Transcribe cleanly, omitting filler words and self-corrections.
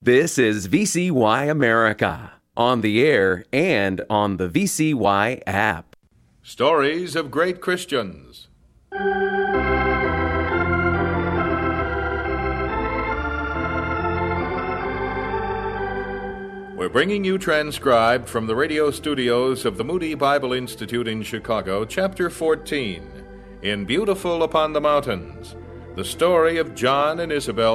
This is VCY America, on the air and on the VCY app. Stories of Great Christians. We're bringing you transcribed from the radio studios of the Moody Bible Institute in Chicago, Chapter 14, In Beautiful Upon the Mountains, the story of John and Isabel